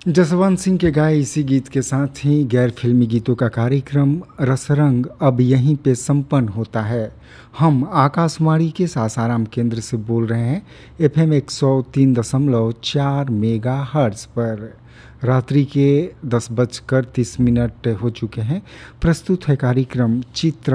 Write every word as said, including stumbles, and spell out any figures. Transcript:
जसवंत सिंह के गाए इसी गीत के साथ ही गैर फिल्मी गीतों का कार्यक्रम रसरंग अब यहीं पे संपन्न होता है। हम आकाशवाणी के सासाराम केंद्र से बोल रहे हैं एफ एम एक सौ तीन दशमलव चार मेगा हर्ट्ज पर। रात्रि के दस बजकर तीस मिनट हो चुके हैं। प्रस्तुत है कार्यक्रम चित्र